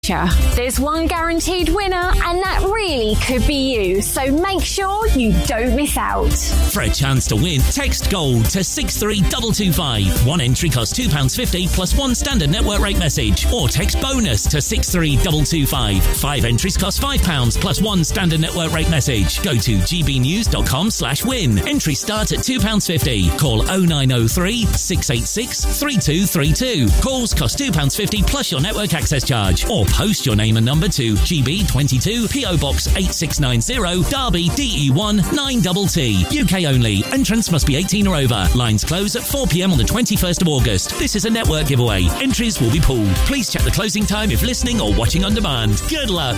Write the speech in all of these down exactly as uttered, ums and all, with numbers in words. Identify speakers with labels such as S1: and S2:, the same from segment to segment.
S1: There's one guaranteed winner, and that really could be you, so make sure you don't miss out.
S2: For a chance to win, text GOLD to six three two two five. One entry costs two pounds fifty plus one standard network rate message, or text BONUS to six three two two five. Five entries cost five pounds plus one standard network rate message. Go to gbnews.com slash win. Entries start at two pounds fifty. Call oh nine oh three, six eight six, three two three two. Calls cost two pounds fifty plus your network access charge, or post your name and number to G B twenty-two P O Box eight six nine zero, Derby D E one nine T T. U K only. Entrants must be eighteen or over. Lines close at four p.m. on the twenty-first of August. This is a network giveaway. Entries will be pooled. Please check the closing time if listening or watching on demand. Good luck.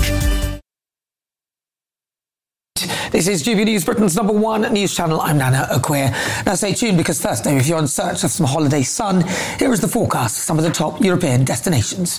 S3: This is G B News, Britain's number one news channel. I'm Nana Okwir. Now stay tuned, because Thursday, if you're in search of some holiday sun, here is the forecast for some of the top European destinations.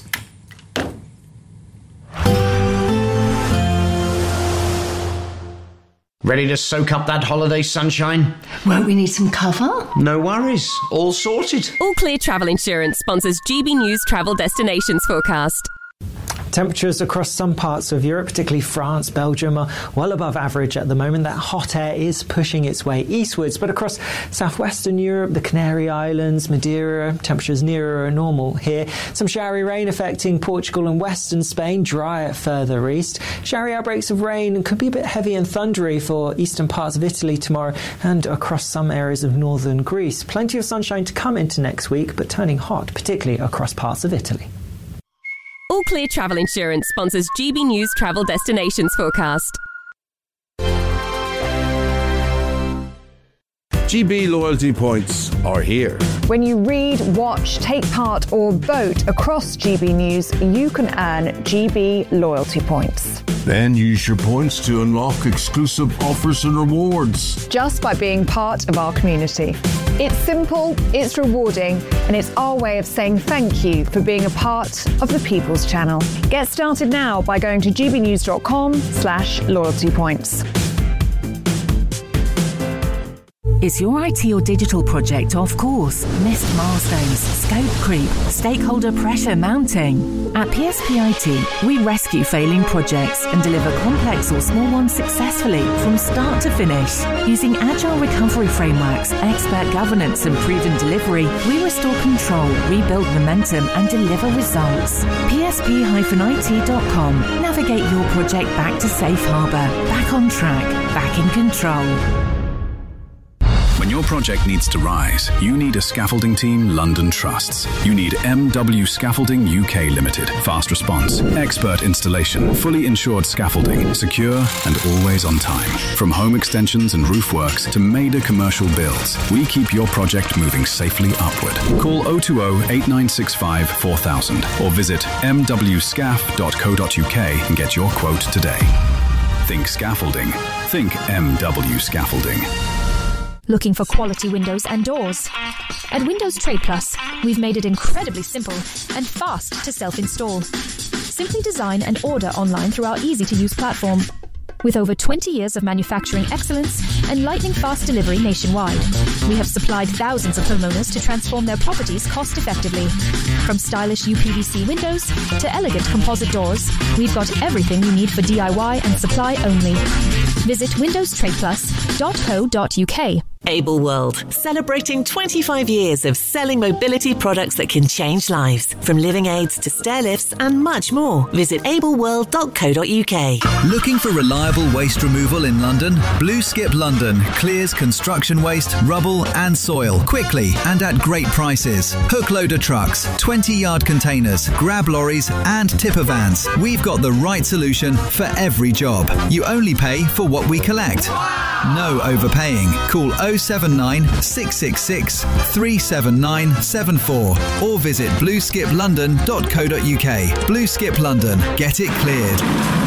S4: Ready to soak up that holiday sunshine?
S5: Won't we need some cover?
S4: No worries. All sorted.
S6: All Clear Travel Insurance sponsors G B News Travel Destinations Forecast.
S7: Temperatures across some parts of Europe, particularly France, Belgium, are well above average at the moment. That hot air is pushing its way eastwards, but across southwestern Europe, the Canary Islands, Madeira, temperatures nearer normal here. Some showery rain affecting Portugal and western Spain, drier further east. Showery outbreaks of rain could be a bit heavy and thundery for eastern parts of Italy tomorrow and across some areas of northern Greece. Plenty of sunshine to come into next week, but turning hot, particularly across parts of Italy.
S6: All Clear Travel Insurance sponsors G B News Travel Destinations Forecast.
S8: G B loyalty points are here.
S9: When you read, watch, take part or vote across G B News, you can earn G B loyalty points.
S8: Then use your points to unlock exclusive offers and rewards.
S9: Just by being part of our community. It's simple, it's rewarding, and it's our way of saying thank you for being a part of the People's Channel. Get started now by going to gbnews.com slash loyalty points.
S10: Is your I T or digital project off course? Missed milestones, scope creep, stakeholder pressure mounting? At P S P I T, we rescue failing projects and deliver complex or small ones successfully from start to finish. Using agile recovery frameworks, expert governance and proven delivery, we restore control, rebuild momentum and deliver results. P S P I T dot com. Navigate your project back to safe harbour, back on track, back in control.
S11: When your project needs to rise, you need a scaffolding team London trusts. You need M W Scaffolding U K Limited. Fast response, expert installation, fully insured scaffolding, secure and always on time. From home extensions and roof works to major commercial builds, we keep your project moving safely upward. Call oh two oh, eight nine six five, four thousand or visit m w scaf dot co dot u k and get your quote today. Think scaffolding. Think M W Scaffolding.
S12: Looking for quality windows and doors? At Windows Trade Plus, we've made it incredibly simple and fast to self-install. Simply design and order online through our easy-to-use platform. With over twenty years of manufacturing excellence and lightning-fast delivery nationwide, we have supplied thousands of homeowners to transform their properties cost-effectively. From stylish U P V C windows to elegant composite doors, we've got everything you need for D I Y and supply only. Visit windows trade plus dot co dot u k.
S13: Able World, celebrating twenty-five years of selling mobility products that can change lives. From living aids to stair lifts and much more. Visit able world dot co dot u k.
S14: Looking for reliable waste removal in London? Blue Skip London clears construction waste, rubble and soil quickly and at great prices. Hook loader trucks, twenty yard containers, grab lorries and tipper vans. We've got the right solution for every job. You only pay for what we collect. No overpaying. Call oh seven nine, six six six, three seven nine seven four or visit blue skip london dot co dot u k. Blue Skip London. Get it cleared.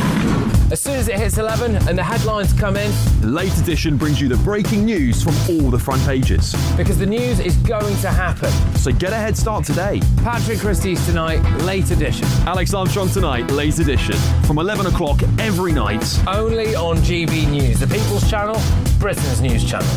S15: As soon as it hits eleven and the headlines come in,
S16: the Late Edition brings you the breaking news from all the front pages.
S15: Because the news is going to happen.
S16: So get a head start today.
S15: Patrick Christie's tonight, Late Edition.
S16: Alex Armstrong tonight, Late Edition. From eleven o'clock every night.
S15: Only on G B News, the People's Channel, Britain's news channel.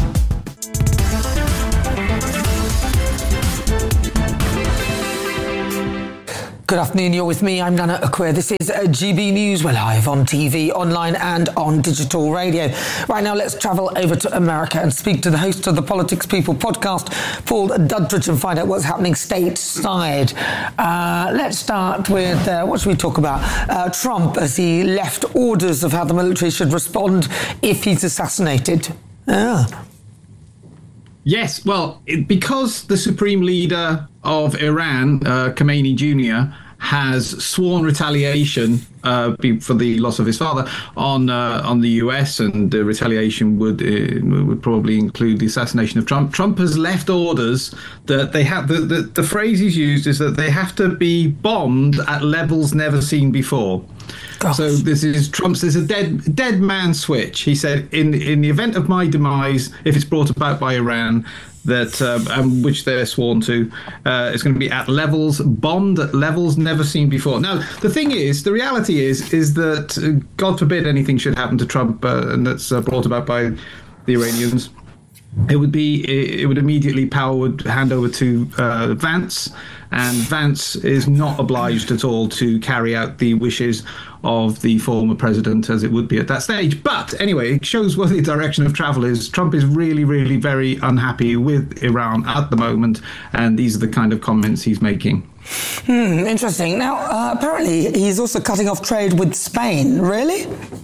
S3: Good afternoon, you're with me, I'm Nana Akua. This is uh, G B News. We're live on T V, online and on digital radio. Right now, let's travel over to America and speak to the host of the Politics People podcast, Paul Duddridge, and find out what's happening stateside. Uh, let's start with, uh, what should we talk about? Uh, Trump, as he left orders of how the military should respond if he's assassinated. Yeah.
S17: Yes, well, it, because the Supreme Leader of Iran, uh, Khamenei Junior, has sworn retaliation uh, for the loss of his father on uh, on the U S, and the retaliation would uh, would probably include the assassination of Trump. Trump has left orders that they have. The, the, the phrase he's used is that they have to be bombed at levels never seen before. Gosh. So this is Trump's. There's a dead dead man switch. He said, in in the event of my demise, if it's brought about by Iran, that uh, um, which they're sworn to, uh, it's going to be at levels bombed at levels never seen before. Now, the thing is, the reality is, is that uh, God forbid anything should happen to Trump, uh, and that's uh, brought about by the Iranians. It would be, it would immediately power would hand over to uh, Vance, and Vance is not obliged at all to carry out the wishes of the former president as it would be at that stage. But anyway, it shows what the direction of travel is. Trump is really, really very unhappy with Iran at the moment, and these are the kind of comments he's making.
S3: Hmm, interesting. Now, uh, apparently he's also cutting off trade with Spain. Really?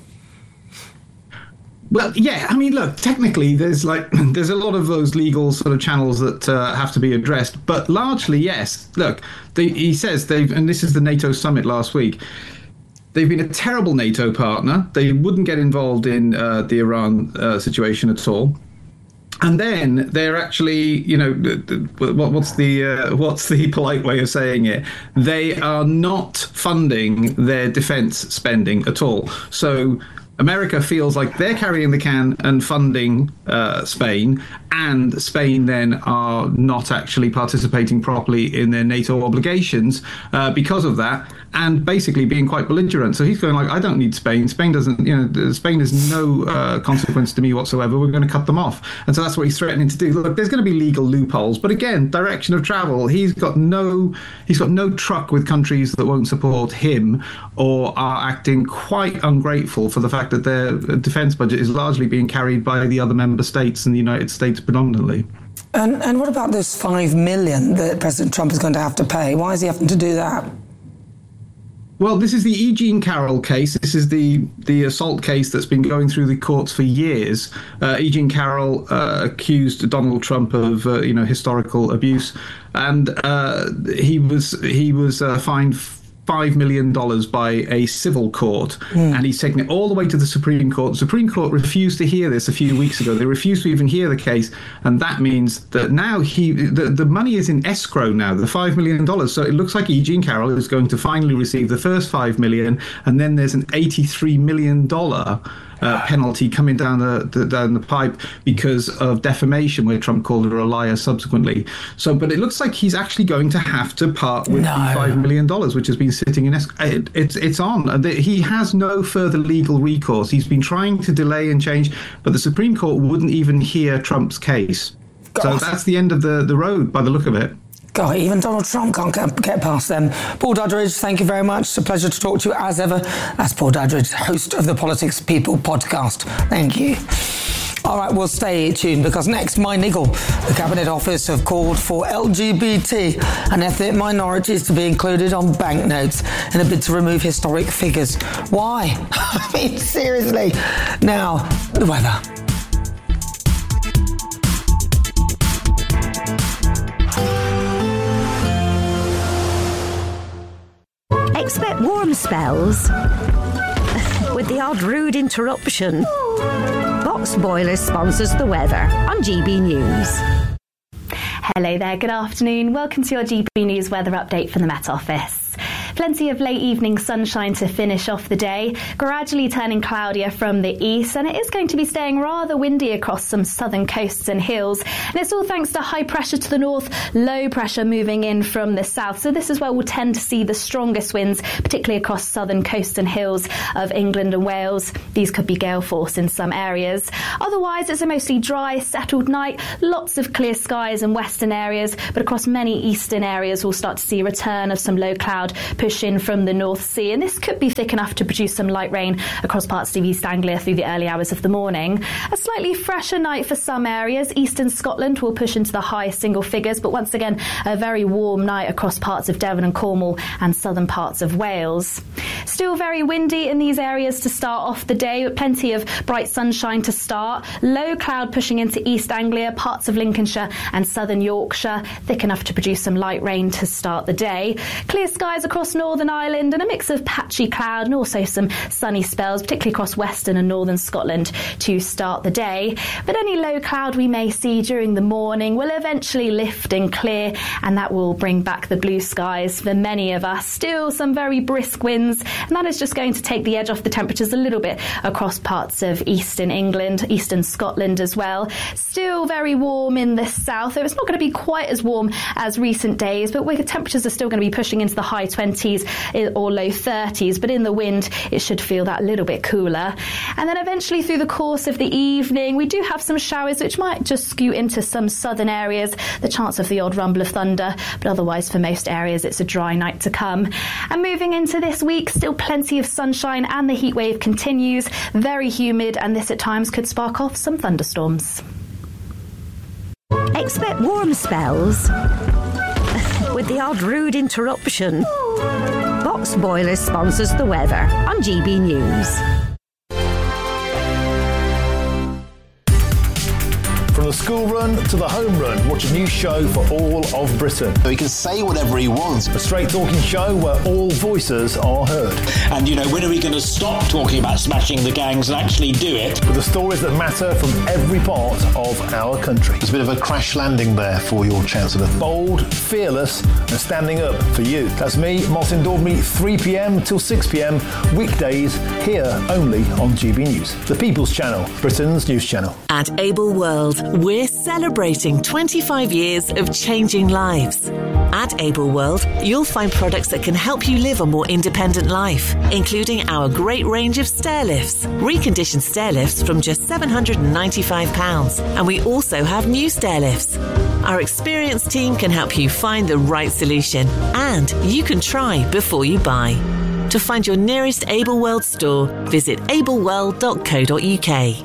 S17: Well, yeah, I mean, look, technically there's like there's a lot of those legal sort of channels that uh, have to be addressed, but largely, yes. Look, they, he says they've, and this is the NATO summit last week, they've been a terrible NATO partner. They wouldn't get involved in uh, the Iran uh, situation at all. And then they're actually, you know, what's the uh, what's the polite way of saying it? They are not funding their defense spending at all. So America feels like they're carrying the can and funding uh, Spain, and Spain then are not actually participating properly in their NATO obligations uh, because of that, and basically being quite belligerent. So he's going like, I don't need Spain. Spain doesn't, you know, Spain has no uh, consequence to me whatsoever. We're going to cut them off. And so that's what he's threatening to do. Look, there's going to be legal loopholes, but again, direction of travel. He's got no, he's got no truck with countries that won't support him or are acting quite ungrateful for the fact that their defence budget is largely being carried by the other member states and the United States predominantly.
S3: And and what about this five million that President Trump is going to have to pay? Why is he having to do that?
S17: Well, this is the E. Jean Carroll case. This is the, the assault case that's been going through the courts for years. Uh, E. Jean Carroll uh, accused Donald Trump of, uh, you know, historical abuse, and uh, he was he was uh, fined five million dollars by a civil court, mm. and he's taken it all the way to the Supreme Court. The Supreme Court refused to hear this a few weeks ago. They refused to even hear the case, and that means that now he the, the money is in escrow now, the five million dollars. So it looks like E. Jean Carroll is going to finally receive the first five million dollars, and then there's an eighty-three million dollars Uh, penalty coming down the, the down the pipe because of defamation, where Trump called her a liar subsequently. So, but it looks like he's actually going to have to part with no. the five million dollars, which has been sitting in escrow. It, it's it's on. He has no further legal recourse. He's been trying to delay and change, but the Supreme Court wouldn't even hear Trump's case. God. So that's the end of the, the road by the look of it.
S3: God, even Donald Trump can't get, get past them. Paul Duddridge, thank you very much. It's a pleasure to talk to you as ever. That's Paul Duddridge, host of the Politics People podcast. Thank you. All right, we'll stay tuned because next, my niggle. The Cabinet Office have called for L G B T and ethnic minorities to be included on banknotes in a bid to remove historic figures. Why? I mean, seriously. Now, the weather.
S18: Expect warm spells with the odd rude interruption. Box Boilers sponsors the weather on G B News.
S19: Hello there, good afternoon. Welcome to your G B News weather update from the Met Office. Plenty of late evening sunshine to finish off the day, gradually turning cloudier from the east, and it is going to be staying rather windy across some southern coasts and hills. And it's all thanks to high pressure to the north, low pressure moving in from the south. So this is where we'll tend to see the strongest winds, particularly across southern coasts and hills of England and Wales. These could be gale force in some areas. Otherwise, it's a mostly dry, settled night, lots of clear skies in western areas, but across many eastern areas we'll start to see a return of some low cloud push in from the North Sea, and this could be thick enough to produce some light rain across parts of East Anglia through the early hours of the morning. A slightly fresher night for some areas. Eastern Scotland will push into the high single figures, but once again a very warm night across parts of Devon and Cornwall and southern parts of Wales. Still very windy in these areas to start off the day, with plenty of bright sunshine to start. Low cloud pushing into East Anglia, parts of Lincolnshire and southern Yorkshire, thick enough to produce some light rain to start the day. Clear skies across Northern Ireland and a mix of patchy cloud and also some sunny spells, particularly across western and northern Scotland to start the day. But any low cloud we may see during the morning will eventually lift and clear, and that will bring back the blue skies for many of us. Still some very brisk winds, and that is just going to take the edge off the temperatures a little bit across parts of eastern England, eastern Scotland as well. Still very warm in the south, though it's not going to be quite as warm as recent days, but where temperatures are still going to be pushing into the high twenties or low thirties, but in the wind it should feel that little bit cooler. And then eventually through the course of the evening we do have some showers which might just skew into some southern areas, the chance of the odd rumble of thunder, but otherwise for most areas it's a dry night to come. And moving into this week, still plenty of sunshine and the heat wave continues, very humid, and this at times could spark off some thunderstorms.
S18: Expect warm spells with the odd rude interruption. Box Boilers sponsors the weather on G B News.
S20: From the school run to the home run, watch a new show for all of Britain.
S21: He can say whatever he wants.
S20: A straight talking show where all voices are heard.
S22: And, you know, when are we going to stop talking about smashing the gangs and actually do it?
S20: With the stories that matter from every part of our country.
S21: There's a bit of a crash landing there for your Chancellor.
S20: Bold, fearless and standing up for you. That's me, Martin Daubney, three p.m. till six p.m. weekdays, here only on G B News. The People's Channel, Britain's news channel.
S13: At Able World, we're celebrating twenty-five years of changing lives. At Able World, you'll find products that can help you live a more independent life, including our great range of stair lifts, reconditioned stair lifts from just seven hundred ninety-five pounds. And we also have new stair lifts. Our experienced team can help you find the right solution, and you can try before you buy. To find your nearest Able World store, visit able world dot co dot uk.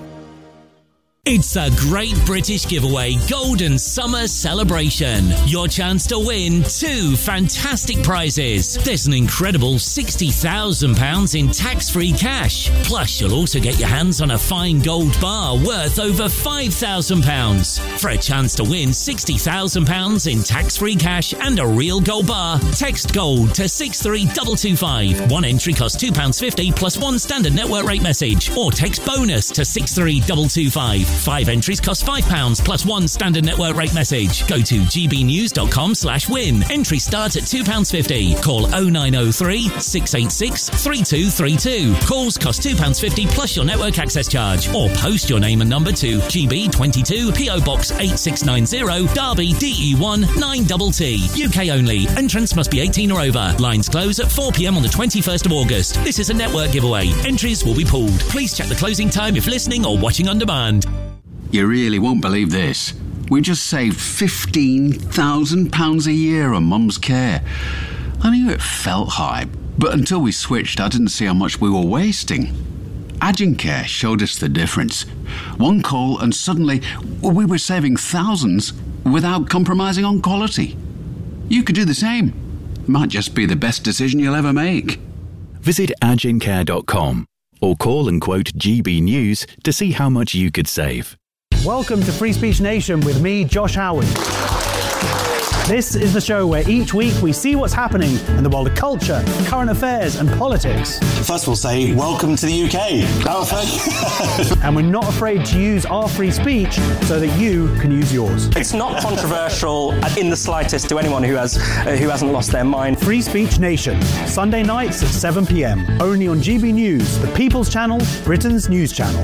S2: It's a great British giveaway Golden Summer Celebration. Your chance to win two fantastic prizes. There's an incredible sixty thousand pounds in tax-free cash. Plus, you'll also get your hands on a fine gold bar worth over five thousand pounds. For a chance to win sixty thousand pounds in tax-free cash and a real gold bar, text GOLD to six three two two five. One entry costs two pounds fifty plus one standard network rate message. Or text BONUS to six three two two five. Five entries cost five pounds plus one standard network rate message. Go to gbnews.com slash win. Entry starts at two pounds fifty. Call oh nine oh three, six eight six, three two three two. Calls cost two pounds fifty plus your network access charge. Or post your name and number to G B twenty-two, P O Box eight six nine zero, Derby, D E one nine T T. U K only. Entrance must be eighteen or over. Lines close at four p.m. on the twenty-first of August. This is a network giveaway. Entries will be pooled. Please check the closing time if listening or watching on demand.
S23: You really won't believe this. We just saved fifteen thousand pounds a year on Mum's care. I knew it felt high, but until we switched, I didn't see how much we were wasting. Agencare showed us the difference. One call and suddenly we were saving thousands without compromising on quality. You could do the same. It might just be the best decision you'll ever make.
S24: Visit agencare dot com or call and quote G B News to see how much you could save.
S25: Welcome to Free Speech Nation with me, Josh Howard.
S1: This is the show where each week we see what's happening in the world of culture, current affairs and politics.
S22: First we'll say, welcome to the U K. Oh,
S1: and we're not afraid to use our free speech so that you can use yours.
S4: It's not controversial in the slightest to anyone who has uh, who hasn't lost their mind.
S1: Free Speech Nation, Sunday nights at seven p m, only on G B News, the People's Channel, Britain's news channel.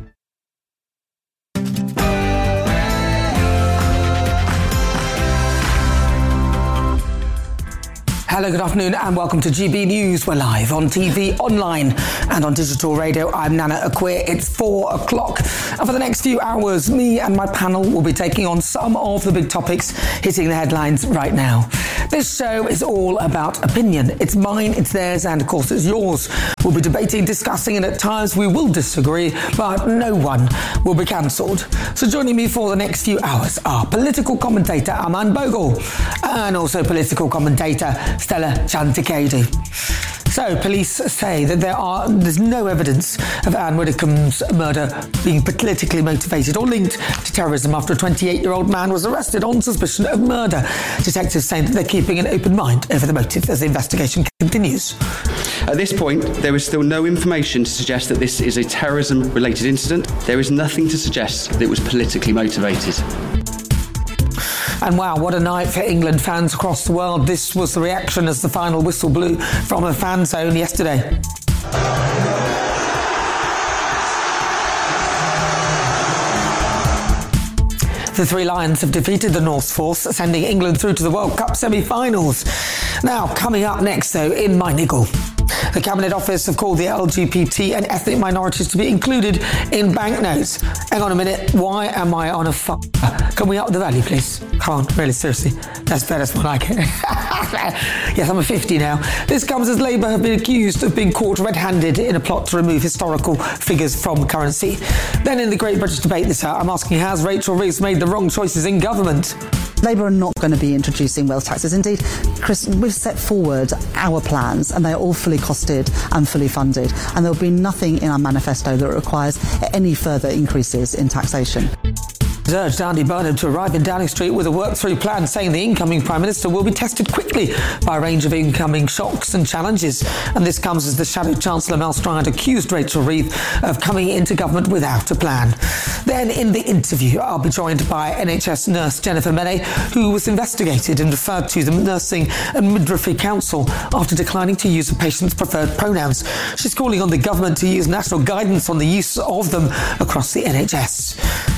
S3: Hello, good afternoon and welcome to G B News. We're live on T V, online and on digital radio. I'm Nana Akwe. It's four o'clock. And for the next few hours, me and my panel will be taking on some of the big topics hitting the headlines right now. This show is all about opinion. It's mine, it's theirs, and of course it's yours. We'll be debating, discussing, and at times we will disagree, but no one will be cancelled. So joining me for the next few hours are political commentator Aman Bogle and also political commentator Stella Chantikedi. So, police say that there are there's no evidence of Anne Widdecombe's murder being politically motivated or linked to terrorism after a twenty-eight-year-old man was arrested on suspicion of murder. Detectives saying that they're keeping an open mind over the motive as the investigation continues.
S5: At this point, there is still no information to suggest that this is a terrorism-related incident. There is nothing to suggest that it was politically motivated.
S3: And wow, what a night for England fans across the world. This was the reaction as the final whistle blew from a fan zone yesterday. The Three Lions have defeated the North Force, sending England through to the World Cup semi-finals. Now, coming up next, though, in my niggle. The Cabinet Office have called the L G B T and ethnic minorities to be included in banknotes. Hang on a minute, why am I on a f***? Can we up the value, please? Come on, really, seriously. That's better than what I get. Yes, I'm a fifty now. This comes as Labour have been accused of being caught red-handed in a plot to remove historical figures from currency. Then in the Great British Debate this hour, I'm asking, has Rachel Reeves made the wrong choices in government?
S7: Labour are not going to be introducing wealth taxes. Indeed, Chris, we've set forward our plans and they're all fully costed and fully funded. And there will be nothing in our manifesto that requires any further increases in taxation.
S3: Urged Andy Burnham to arrive in Downing Street with a work-through plan, saying the incoming Prime Minister will be tested quickly by a range of incoming shocks and challenges. And this comes as the Shadow Chancellor Mel Stride accused Rachel Reeves of coming into government without a plan. Then in the interview, I'll be joined by N H S nurse Jennifer Mene, who was investigated and referred to the Nursing and Midwifery Council after declining to use a patient's preferred pronouns. She's calling on the government to use national guidance on the use of them across the N H S.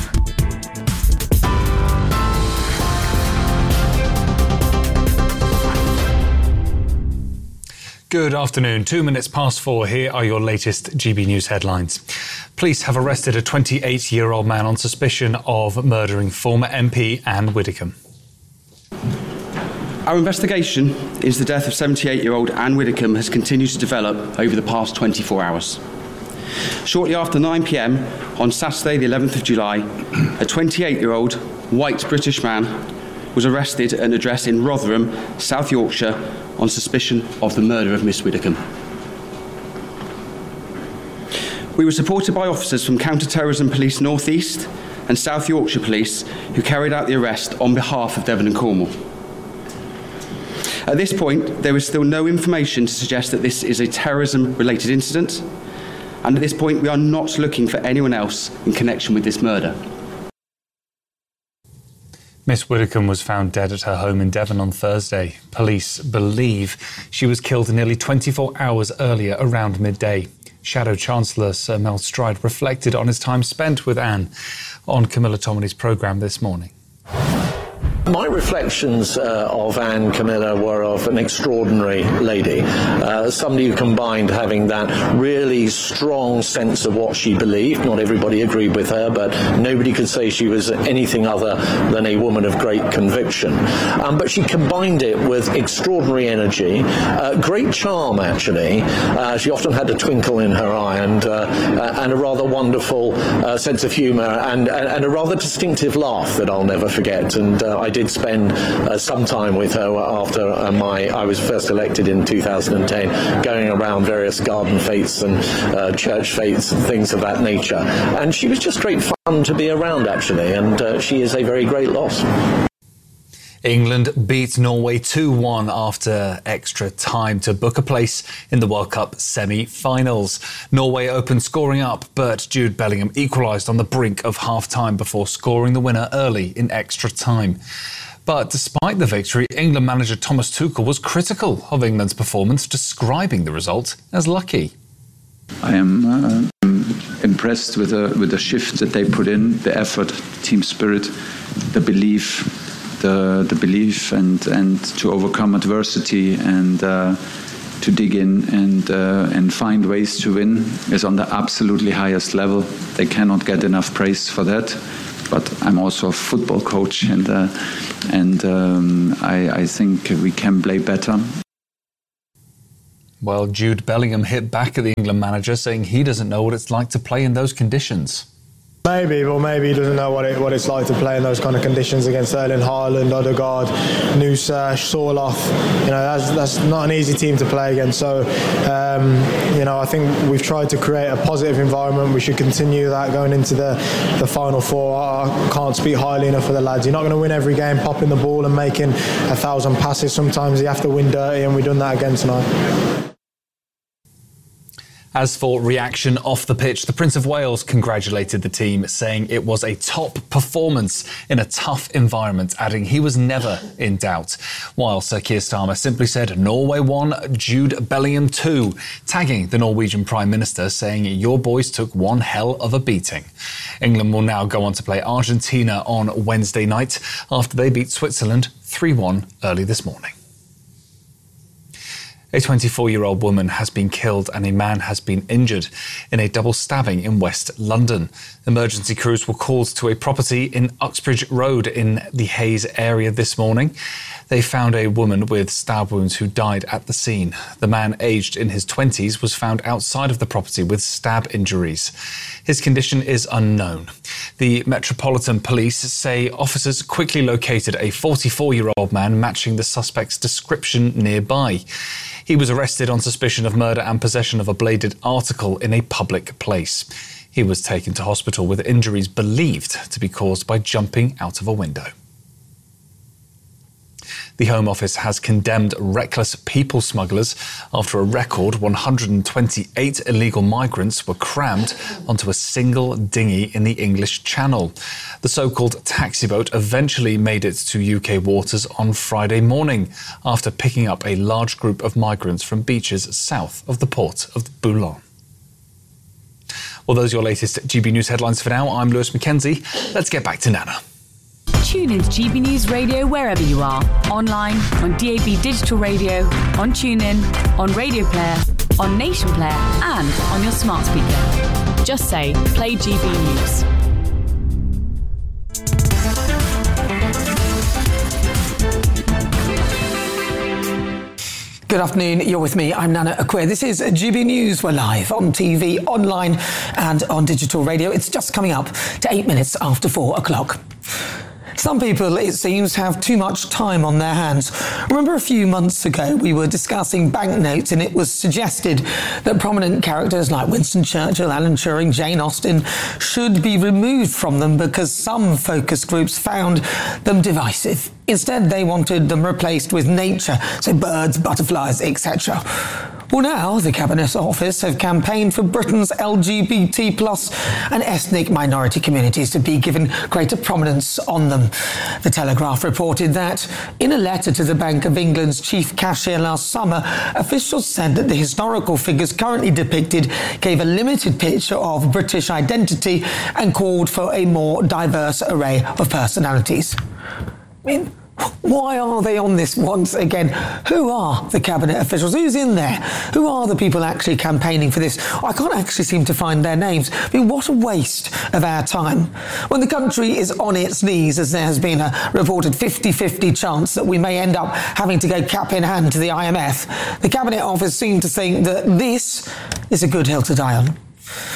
S25: Good afternoon. Two minutes past four. Here are your latest G B News headlines. Police have arrested a twenty-eight-year-old man on suspicion of murdering former M P Anne Widdecombe.
S5: Our investigation into the death of seventy-eight-year-old Anne Widdecombe has continued to develop over the past twenty-four hours. Shortly after nine p m on Saturday the eleventh of July, a twenty-eight-year-old white British man was arrested at an address in Rotherham, South Yorkshire, on suspicion of the murder of Miss Widdecombe. We were supported by officers from Counter-Terrorism Police North East and South Yorkshire Police who carried out the arrest on behalf of Devon and Cornwall. At this point, there is still no information to suggest that this is a terrorism-related incident, and at this point we are not looking for anyone else in connection with this murder.
S25: Miss Widdecombe was found dead at her home in Devon on Thursday. Police believe she was killed nearly twenty-four hours earlier, around midday. Shadow Chancellor Sir Mel Stride reflected on his time spent with Anne on Camilla Tominey's programme this morning.
S26: My reflections uh, of Anne Camilla were of an extraordinary lady, uh, somebody who combined having that really strong sense of what she believed. Not everybody agreed with her, but nobody could say she was anything other than a woman of great conviction. Um, but she combined it with extraordinary energy, uh, great charm actually. Uh, she often had a twinkle in her eye and, uh, and a rather wonderful uh, sense of humour and, and, and a rather distinctive laugh that I'll never forget. And uh, I did spend uh, some time with her after uh, my I was first elected in two thousand ten, going around various garden fetes and uh, church fetes and things of that nature. And she was just great fun to be around, actually, and uh, she is a very great loss.
S25: England beat Norway two one after extra time to book a place in the World Cup semi-finals. Norway opened scoring up, but Jude Bellingham equalised on the brink of half-time before scoring the winner early in extra time. But despite the victory, England manager Thomas Tuchel was critical of England's performance, describing the result as lucky.
S6: I am uh, impressed with the, with the shift that they put in, the effort, team spirit, the belief, the, the belief and, and to overcome adversity and uh, to dig in and, uh, and find ways to win is on the absolutely highest level. They cannot get enough praise for that. But I'm also a football coach and, uh, and um, I, I think we can play better.
S25: Well, Jude Bellingham hit back at the England manager, saying he doesn't know what it's like to play in those conditions.
S8: Maybe, but maybe he doesn't know what it, what it's like to play in those kind of conditions against Erling Haaland, Odegaard, Nusa, Sorloth. You know, that's that's not an easy team to play against. So, um, you know, I think we've tried to create a positive environment. We should continue that going into the, the final four. I can't speak highly enough for the lads. You're not going to win every game popping the ball and making a thousand passes. Sometimes you have to win dirty, and we've done that again tonight.
S25: As for reaction off the pitch, the Prince of Wales congratulated the team, saying it was a top performance in a tough environment, adding he was never in doubt. While Sir Keir Starmer simply said Norway won, Jude Bellingham two, tagging the Norwegian Prime Minister, saying your boys took one hell of a beating. England will now go on to play Argentina on Wednesday night after they beat Switzerland three one early this morning. A twenty-four-year-old woman has been killed and a man has been injured in a double stabbing in West London. Emergency crews were called to a property in Uxbridge Road in the Hayes area this morning. They found a woman with stab wounds who died at the scene. The man, aged in his twenties, was found outside of the property with stab injuries. His condition is unknown. The Metropolitan Police say officers quickly located a forty-four-year-old man matching the suspect's description nearby. He was arrested on suspicion of murder and possession of a bladed article in a public place. He was taken to hospital with injuries believed to be caused by jumping out of a window. The Home Office has condemned reckless people smugglers after a record one hundred twenty-eight illegal migrants were crammed onto a single dinghy in the English Channel. The so-called taxi boat eventually made it to U K waters on Friday morning after picking up a large group of migrants from beaches south of the port of Boulogne. Well, those are your latest G B News headlines for now. I'm Lewis Mackenzie. Let's get back to Nana.
S9: Tune in to G B News Radio wherever you are. Online, on D A B Digital Radio, on TuneIn, on Radio Player, on Nation Player and on your smart speaker. Just say, play G B News.
S3: Good afternoon, you're with me, I'm Nana Acquia. This is G B News. We're live on T V, online and on digital radio. It's just coming up to eight minutes after four o'clock. Some people, it seems, have too much time on their hands. Remember a few months ago we were discussing banknotes and it was suggested that prominent characters like Winston Churchill, Alan Turing, Jane Austen should be removed from them because some focus groups found them divisive. Instead, they wanted them replaced with nature, so birds, butterflies, et cetera. Well, now the Cabinet Office have campaigned for Britain's L G B T plus and ethnic minority communities to be given greater prominence on them. The Telegraph reported that in a letter to the Bank of England's chief cashier last summer, officials said that the historical figures currently depicted gave a limited picture of British identity and called for a more diverse array of personalities. I mean, why are they on this once again? Who are the cabinet officials? Who's in there? Who are the people actually campaigning for this? I can't actually seem to find their names. I mean, what a waste of our time. When the country is on its knees, as there has been a reported fifty-fifty chance that we may end up having to go cap in hand to the I M F, the Cabinet Office seem to think that this is a good hill to die on.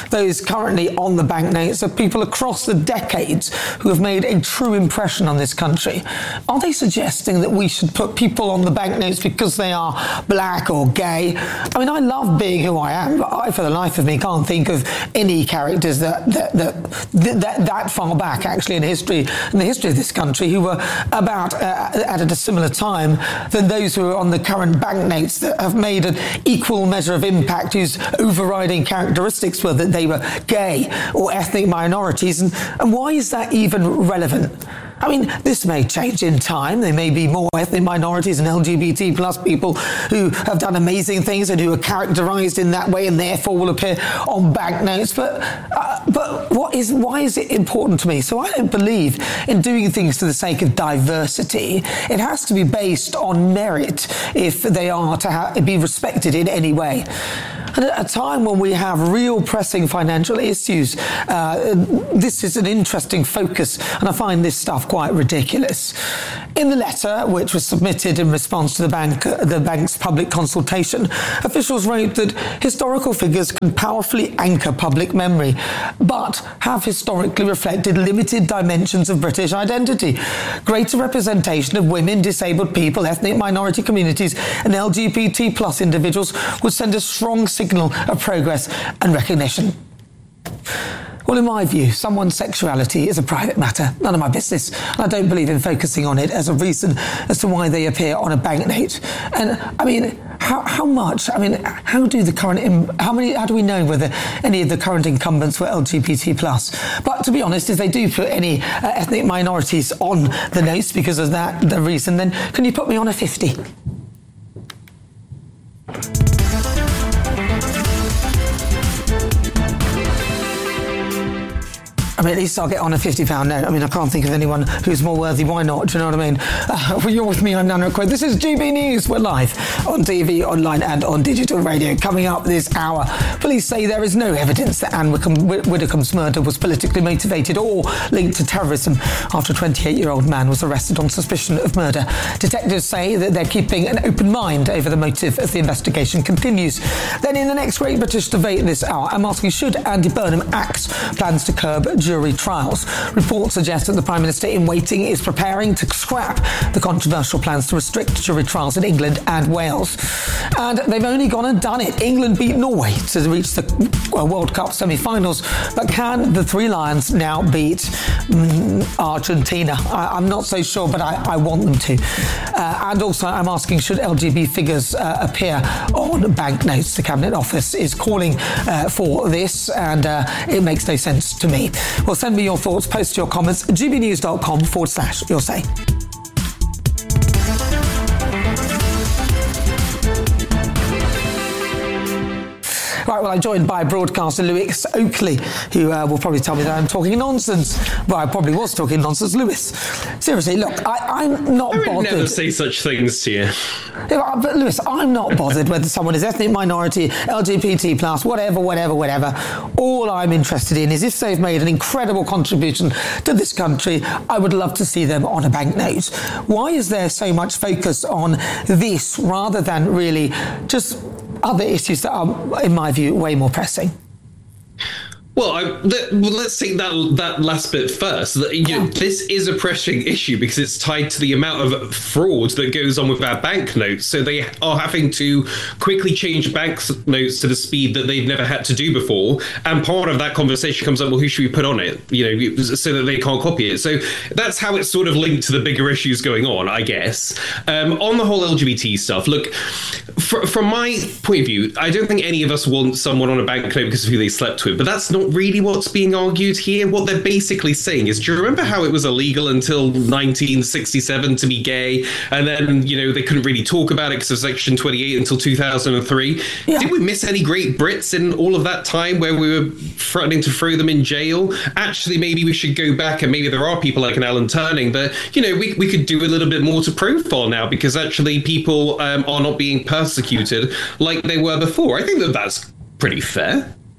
S3: those currently on the banknotes are people across the decades who have made a true impression on this country. Are they suggesting that we should put people on the banknotes because they are black or gay? I mean, I love being who I am, but I, for the life of me, can't think of any characters that that that, that, that far back, actually, in history, in the history of this country, who were about uh, at a similar time than those who are on the current banknotes that have made an equal measure of impact, whose overriding characteristics were that they were gay or ethnic minorities. And, and why is that even relevant? I mean, this may change in time. There may be more ethnic minorities and L G B T plus people who have done amazing things and who are characterised in that way and therefore will appear on banknotes. But uh, but what is why is it important to me? So I don't believe in doing things for the sake of diversity. It has to be based on merit if they are to ha- be respected in any way. And at a time when we have real pressing financial issues, uh, this is an interesting focus, and I find this stuff quite ridiculous. In the letter, which was submitted in response to the bank, uh, the bank's public consultation, officials wrote that historical figures can powerfully anchor public memory, but have historically reflected limited dimensions of British identity. Greater representation of women, disabled people, ethnic minority communities, and L G B T plus individuals would send a strong signal of progress and recognition. Well, in my view, someone's sexuality is a private matter, none of my business. And I don't believe in focusing on it as a reason as to why they appear on a banknote. And I mean, how, how much? I mean, how do the current? How many? How do we know whether any of the current incumbents were L G B T plus? But to be honest, if they do put any uh, ethnic minorities on the notes because of that the reason, then can you put me on a fifty? I mean, at least I'll get on a fifty pound note. I mean, I can't think of anyone who's more worthy. Why not? Do you know what I mean? Uh, well, you're with me, I'm Nana Quid. This is G B News. We're live on T V, online and on digital radio. Coming up this hour, police say there is no evidence that Anne Widdecombe's murder was politically motivated or linked to terrorism after a twenty-eight-year-old man was arrested on suspicion of murder. Detectives say that they're keeping an open mind over the motive as the investigation continues. Then in the next Great British Debate this hour, I'm asking, should Andy Burnham axe plans to curb jury trials? Reports suggest that the Prime Minister in waiting is preparing to scrap the controversial plans to restrict jury trials in England and Wales. And they've only gone and done it. England beat Norway to reach the World Cup semi-finals. But can the Three Lions now beat um, Argentina? I, I'm not so sure, but I, I want them to. Uh, and also, I'm asking, should L G B T figures uh, appear on banknotes? The Cabinet Office is calling uh, for this, and uh, it makes no sense to me. Well, send me your thoughts, post your comments, gbnews.com forward slash your say. Right, well, I'm joined by broadcaster Lewis Oakley, who uh, will probably tell me that I'm talking nonsense. Well, I probably was talking nonsense. Lewis, seriously, look, I, I'm not
S10: I would
S3: bothered.
S10: never say such things to you.
S3: Yeah, but Lewis, I'm not bothered whether someone is ethnic minority, L G B T plus, whatever, whatever, whatever. All I'm interested in is if they've made an incredible contribution to this country, I would love to see them on a banknote. Why is there so much focus on this rather than really just other issues that are, in my view, way more pressing?
S10: Well, I, let, well, let's take that that last bit first. That, you know, this is a pressing issue because it's tied to the amount of fraud that goes on with our banknotes. So they are having to quickly change banknotes to the speed that they've never had to do before. And part of that conversation comes up, well, who should we put on it? You know, so that they can't copy it. So that's how it's sort of linked to the bigger issues going on, I guess. Um, on the whole L G B T stuff, look, fr- from my point of view, I don't think any of us want someone on a banknote because of who they slept with, but that's not really what's being argued here. What they're basically saying is, do you remember how it was illegal until nineteen sixty-seven to be gay, and then, you know, they couldn't really talk about it because of Section twenty-eight until two thousand three? Yeah. Did we miss any great Brits in all of that time where we were threatening to throw them in jail? Actually, maybe we should go back, and maybe there are people like an Alan Turning that, you know, we, we could do a little bit more to profile now, because actually people um, are not being persecuted like they were before. I think that that's pretty fair.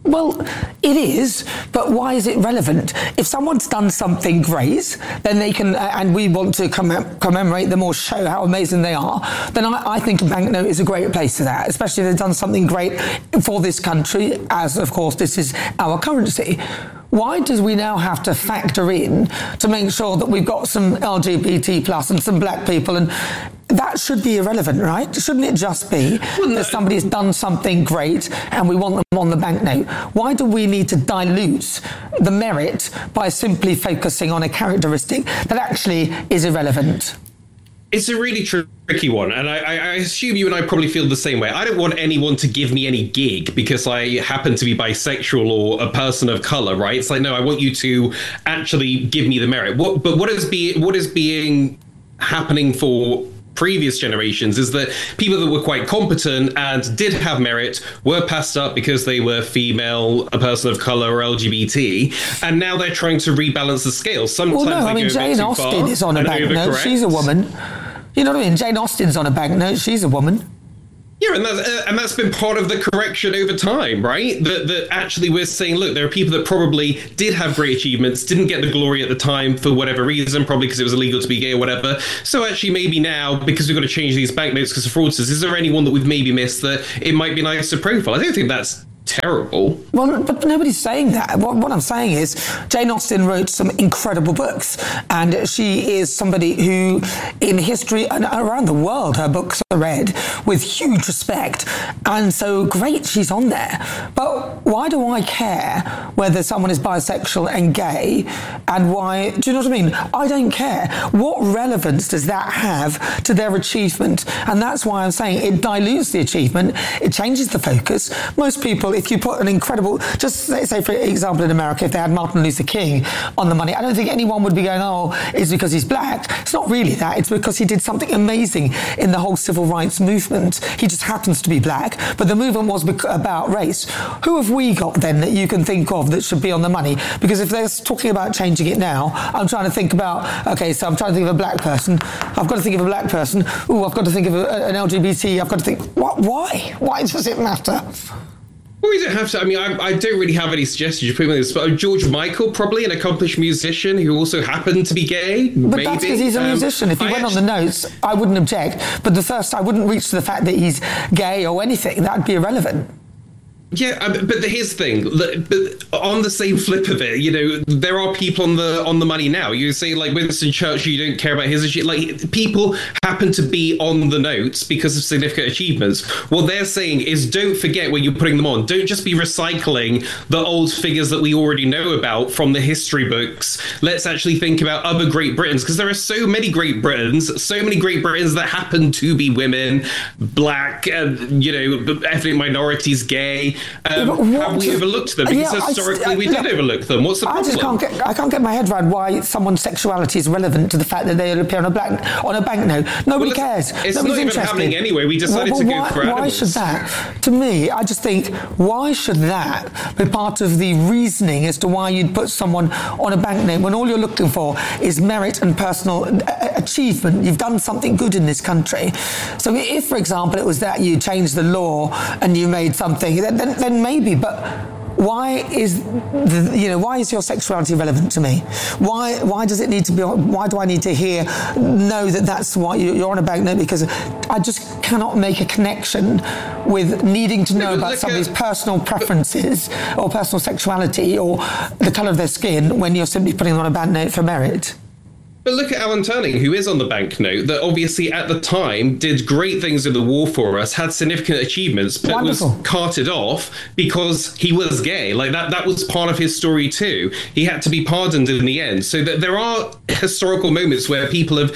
S3: Well, it is, but why is it relevant? If someone's done something great, then they can, uh, and we want to comm- commemorate them or show how amazing they are, then I, I think a banknote is a great place for that, especially if they've done something great for this country, as, of course, this is our currency. Why do we now have to factor in to make sure that we've got some L G B T plus and some black people? And that should be irrelevant, right? Shouldn't it just be well, no. that somebody's done something great and we want them on the banknote? Why do we need to dilute the merit by simply focusing on a characteristic that actually is irrelevant?
S10: It's a really tricky one, and I, I assume you and I probably feel the same way. I don't want anyone to give me any gig because I happen to be bisexual or a person of color, right? It's like, no, I want you to actually give me the merit. What, but what is be what is being happening for previous generations is that people that were quite competent and did have merit were passed up because they were female, a person of color, or L G B T, and now they're trying to rebalance the scales. Sometimes
S3: well, no,
S10: they
S3: I mean,
S10: go
S3: Jane Austen is on a banknote. She's a woman. You know what I mean? Jane Austen's on a banknote. She's a woman.
S10: Yeah, and that's, uh, and that's been part of the correction over time, right? That, that actually we're saying, look, there are people that probably did have great achievements, didn't get the glory at the time for whatever reason, probably because it was illegal to be gay or whatever. So actually maybe now, because we've got to change these banknotes because of fraudsters, is there anyone that we've maybe missed that it might be nice to profile? I don't think that's terrible.
S3: Well, but nobody's saying that. What, what I'm saying is Jane Austen wrote some incredible books, and she is somebody who, in history and around the world, her books are read with huge respect, and so great, she's on there. But why do I care whether someone is bisexual and gay, and why, do you know what I mean? I don't care. What relevance does that have to their achievement? And that's why I'm saying it dilutes the achievement, it changes the focus. Most people, if you put an incredible, just say, say for example in America, if they had Martin Luther King on the money, I don't think anyone would be going, oh, it's because he's black. It's not really that. It's because he did something amazing in the whole civil rights movement. He just happens to be black, but the movement was about race. Who have we got then that you can think of that should be on the money? Because if they're talking about changing it now, I'm trying to think about, okay, so I'm trying to think of a black person. I've got to think of a black person. Ooh, I've got to think of a, an L G B T. I've got to think, what, why? Why does it matter?
S10: Well, we don't have to. I mean, I, I don't really have any suggestions. You put me on this spot. George Michael, probably an accomplished musician who also happened to be gay.
S3: But
S10: maybe.
S3: That's because he's a musician. Um, if he I went actually... on the notes, I wouldn't object. But the first, I wouldn't reach to the fact that he's gay or anything. That'd be irrelevant.
S10: Yeah, but here's the thing. But on the same flip of it, you know, there are people on the on the money now. You say like Winston Churchill, you don't care about his issue. Like people happen to be on the notes because of significant achievements. What they're saying is, don't forget when you're putting them on. Don't just be recycling the old figures that we already know about from the history books. Let's actually think about other Great Britons, because there are so many Great Britons, so many Great Britons that happen to be women, black, uh, you know, ethnic minorities, gay. Um, have we overlooked them? Because yeah, historically I, we did overlook them. What's the problem?
S3: I just can't get, I can't get my head around why someone's sexuality is relevant to the fact that they appear on a black on a banknote. Nobody
S10: well,
S3: cares.
S10: It's
S3: Nobody's
S10: not even
S3: interested.
S10: happening anyway. We decided well, well, to go
S3: why,
S10: for
S3: Why should that? To me, I just think, why should that be part of the reasoning as to why you'd put someone on a banknote when all you're looking for is merit and personal achievement? You've done something good in this country. So if, for example, it was that you changed the law and you made something, then, then, then maybe, but why is the, you know, why is your sexuality relevant to me? Why why does it need to be? Why do I need to hear know that that's why you're on a banknote? Because I just cannot make a connection with needing to know about somebody's at, personal preferences or personal sexuality or the colour of their skin when you're simply putting them on a banknote for merit.
S10: But look at Alan Turing, who is on the banknote, that obviously at the time did great things in the war for us, had significant achievements, but Wonderful. was carted off because he was gay. Like that, that was part of his story too. He had to be pardoned in the end. So that there are historical moments where people have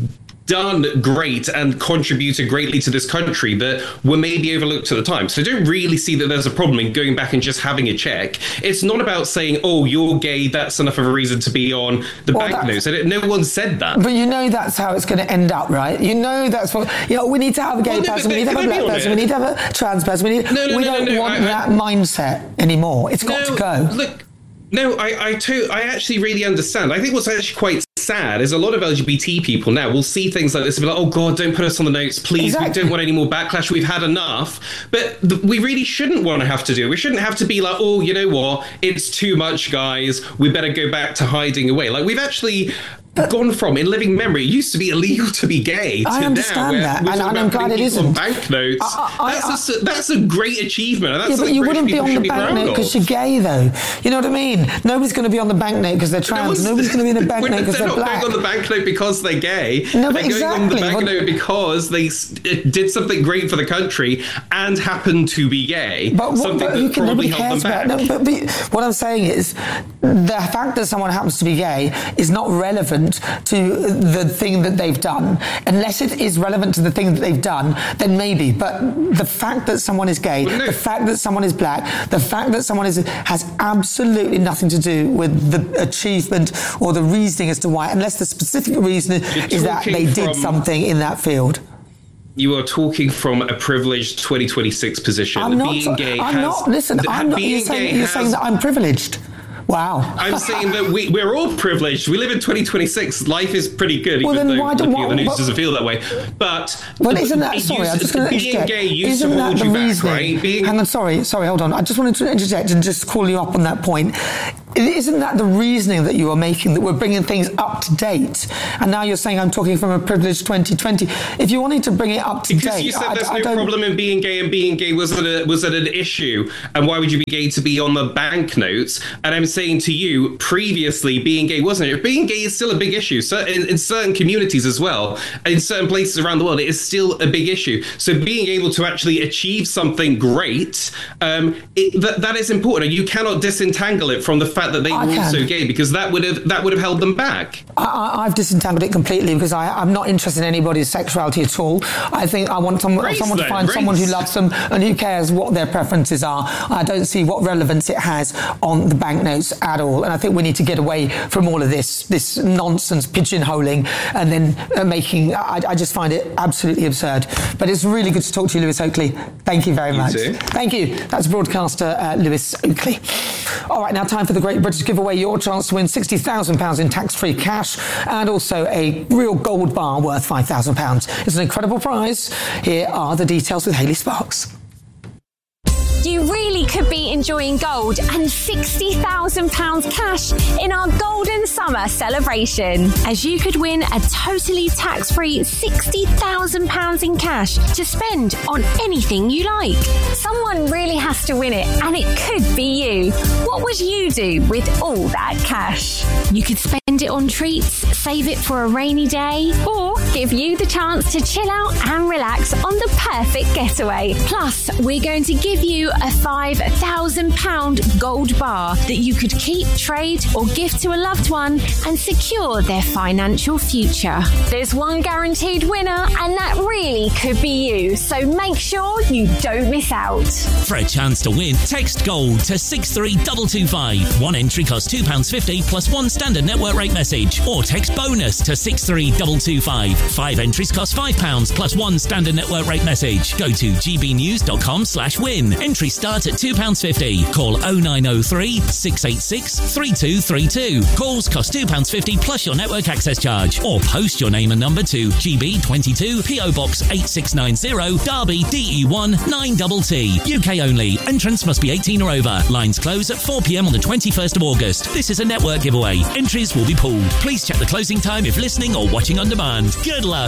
S10: done great and contributed greatly to this country that were maybe overlooked at the time. So I don't really see that there's a problem in going back and just having a check. It's not about saying, oh, you're gay, that's enough of a reason to be on the well, banknotes. No one said that.
S3: But you know that's how it's going to end up, right? You know that's what, you know, we need to have a gay well, no, person, we need to have a black person, we need to have a trans person, we, need, no, no, we no, don't no, no, want I, that I, mindset anymore. It's got
S10: no,
S3: to go.
S10: Look, no, I, I, too, I actually really understand. I think what's actually quite sad is a lot of L G B T people now will see things like this and be like, oh God, don't put us on the notes, please. Exactly. We don't want any more backlash. We've had enough. But th- we really shouldn't want to have to do it. We shouldn't have to be like, oh, you know what? It's too much, guys. We better go back to hiding away. Like, we've actually... But gone from, in living memory, it used to be illegal to be gay to
S3: I understand
S10: now,
S3: that, and, and I'm glad it isn't.
S10: Banknotes. I, I, that's, I, a, that's a great achievement. And that's
S3: yeah, but you wouldn't be on the banknote because you're gay, though. You know what I mean? Nobody's going to be on the banknote because they're trans. No Nobody's going to be in the banknote because they're, they're black.
S10: They're not going on the banknote because they're gay.
S3: No, but
S10: they're
S3: exactly.
S10: going on the banknote because they did something great for the country and happened to be gay.
S3: But what,
S10: something
S3: but
S10: that
S3: who can,
S10: probably
S3: nobody
S10: held
S3: cares
S10: them
S3: about.
S10: back.
S3: No, but, but what I'm saying is, the fact that someone happens to be gay is not relevant to the thing that they've done. Unless it is relevant to the thing that they've done, then maybe. But the fact that someone is gay, well, no. the fact that someone is black, the fact that someone is has absolutely nothing to do with the achievement or the reasoning as to why, unless the specific reason
S10: You're
S3: is that they did
S10: from...
S3: something in that field.
S10: You are talking from a privileged twenty twenty-six position.
S3: I'm not.
S10: Being gay
S3: I'm
S10: has,
S3: not. Listen, I'm not. You're, saying, you're has, saying that I'm privileged. Wow.
S10: I'm saying that we, we're all privileged. We live in twenty twenty-six. Life is pretty good,
S3: well,
S10: even though
S3: why do,
S10: looking
S3: what,
S10: at the news
S3: what,
S10: doesn't feel that way. But
S3: well, isn't that, sorry,
S10: used,
S3: I'm just going to
S10: being
S3: interject.
S10: gay used
S3: isn't
S10: to
S3: that
S10: hold
S3: the
S10: you
S3: reasoning?
S10: back, right? Being...
S3: Hang on, sorry, sorry, hold on. I just wanted to interject and just call you up on that point. Isn't that the reasoning that you are making, that we're bringing things up to date? And now you're saying I'm talking from a privileged twenty twenty. If you wanted to bring it up to
S10: because
S3: date...
S10: Because you said
S3: I,
S10: there's
S3: I,
S10: no
S3: I
S10: problem in being gay, and being gay wasn't, a, wasn't an issue. And why would you be gay to be on the banknotes? And I'm saying to you, previously, being gay wasn't it? Being gay is still a big issue. So in, in certain communities as well, in certain places around the world, it is still a big issue. So being able to actually achieve something great, um, it, that, that is important. And you cannot disentangle it from the fact that they
S3: I
S10: were
S3: can.
S10: also gay, because that would have that would have held them back.
S3: I, I've disentangled it completely because I, I'm not interested in anybody's sexuality at all. I think I want some,
S10: Race,
S3: someone
S10: then.
S3: to find
S10: Race.
S3: someone who loves them and who cares what their preferences are. I don't see what relevance it has on the banknotes at all. And I think we need to get away from all of this, this nonsense pigeonholing and then uh, making, I, I just find it absolutely absurd. But it's really good to talk to you, Lewis Oakley. Thank you very
S10: You
S3: much.
S10: too.
S3: Thank you. That's broadcaster uh, Lewis Oakley. All right, now time for the Great British Giveaway. Your chance to win sixty thousand pounds in tax-free cash and also a real gold bar worth five thousand pounds. It's an incredible prize. Here are the details with Hayley Sparks.
S11: You really could be enjoying gold and sixty thousand pounds cash in our Golden Summer celebration, as you could win a totally tax-free sixty thousand pounds in cash to spend on anything you like. Someone really has to win it, and it could be you. What would you do with all that cash? You could spend it on treats, save it for a rainy day, or give you the chance to chill out and relax on the perfect getaway. Plus, we're going to give you a five thousand pounds gold bar that you could keep, trade or gift to a loved one and secure their financial future. There's one guaranteed winner, and that really could be you, so make sure you don't miss out.
S2: For a chance to win, text GOLD to six three two two five. One entry costs two pounds fifty plus one standard network rate message, or text BONUS to six three two two five. Five entries cost five pounds plus one standard network rate message. Go to gbnews.com slash win. Entry start at two pounds fifty. Call oh nine oh three, six eight six, three two three two. Calls cost two pounds fifty plus your network access charge. Or post your name and number to G B twenty-two, P O Box eight six nine zero, Derby, D E one nine T T. U K only. Entrance must be eighteen or over. Lines close at four p.m. on the twenty-first of August. This is a network giveaway. Entries will be pooled. Please check the closing time if listening or watching on demand. Good luck.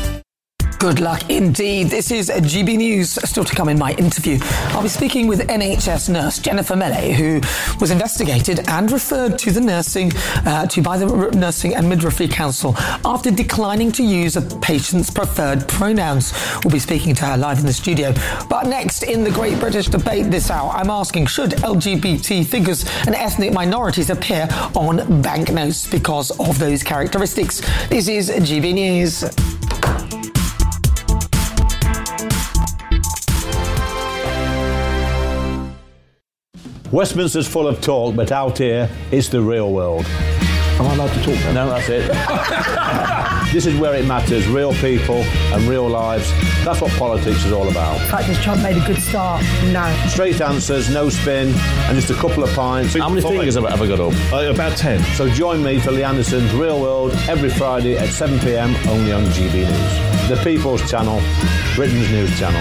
S3: Good luck indeed. This is G B News. Still to come in my interview, I'll be speaking with N H S nurse Jennifer Melley, who was investigated and referred to the nursing uh, to by the Nursing and Midwifery Council after declining to use a patient's preferred pronouns. We'll be speaking to her live in the studio. But next, in the Great British Debate this hour, I'm asking, should L G B T figures and ethnic minorities appear on banknotes because of those characteristics? This is G B News.
S20: Westminster's full of talk, but out here, it's the real world.
S21: Am I allowed to talk now?
S12: No, that's it. This is where it matters, real people and real lives. That's what politics is all about.
S14: In fact, has Trump made a good start? No.
S12: Straight answers, no spin, and just a couple of pints. How many
S21: Five.
S12: fingers have I ever got up?
S21: Uh, about ten.
S12: So join me for Lee Anderson's Real World every Friday at seven p m only on G B News. The People's Channel, Britain's news channel.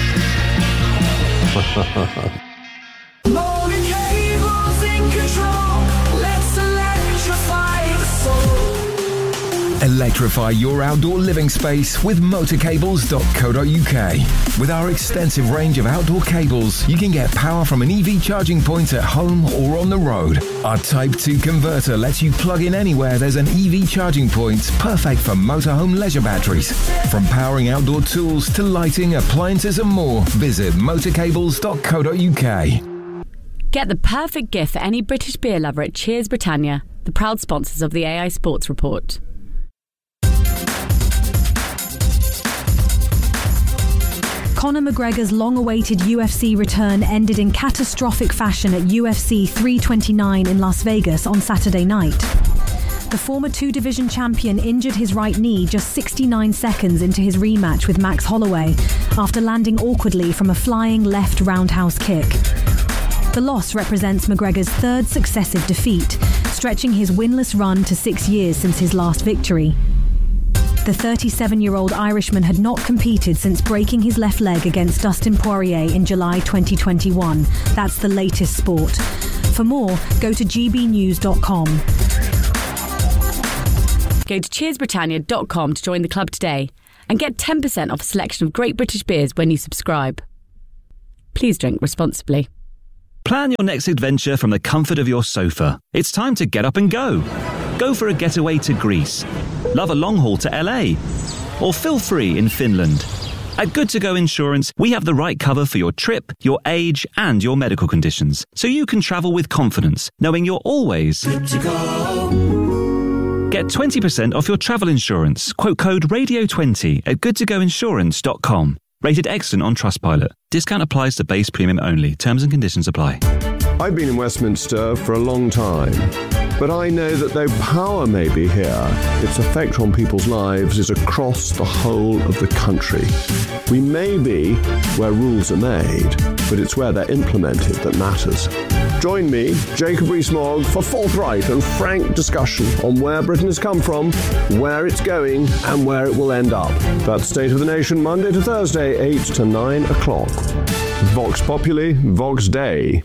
S15: Morgan Cable's in control. Let's electrify the soul.
S16: Electrify your outdoor living space with motor cables dot co dot u k. With our extensive range of outdoor cables, you can get power from an E V charging point at home or on the road. Our Type two converter lets you plug in anywhere there's an E V charging point, perfect for motorhome leisure batteries. From powering outdoor tools to lighting, appliances and more, visit motor cables dot co dot u k.
S9: Get the perfect gift for any British beer lover at Cheers Britannia, the proud sponsors of the A I Sports Report.
S17: Conor McGregor's long-awaited U F C return ended in catastrophic fashion at U F C three twenty-nine in Las Vegas on Saturday night. The former two-division champion injured his right knee just sixty-nine seconds into his rematch with Max Holloway after landing awkwardly from a flying left roundhouse kick. The loss represents McGregor's third successive defeat, stretching his winless run to six years since his last victory. The thirty-seven-year-old Irishman had not competed since breaking his left leg against Dustin Poirier in July twenty twenty-one. That's the latest sport. For more, go to g b news dot com.
S9: Go to cheers britannia dot com to join the club today and get ten percent off a selection of great British beers when you subscribe. Please drink responsibly.
S19: Plan your next adventure from the comfort of your sofa. It's time to get up and go. Go for a getaway to Greece. Love a long haul to L A. Or feel free in Finland. At Good To Go Insurance, we have the right cover for your trip, your age, and your medical conditions, so you can travel with confidence, knowing you're always good to go. Get twenty percent off your travel insurance. Quote code radio twenty at good to go insurance dot com. Rated excellent on Trustpilot. Discount applies to base premium only. Terms and conditions apply.
S27: I've been in Westminster for a long time, but I know that though power may be here, its effect on people's lives is across the whole of the country. We may be where rules are made, but it's where they're implemented that matters. Join me, Jacob Rees-Mogg, for forthright and frank discussion on where Britain has come from, where it's going, and where it will end up. That's State of the Nation, Monday to Thursday, eight to nine o'clock. Vox Populi, Vox Dei.